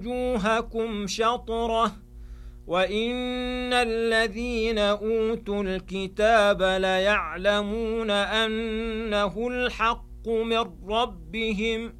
وجوهكم شطرة وإن الذين أوتوا الكتاب ليعلمون أنه الحق من ربهم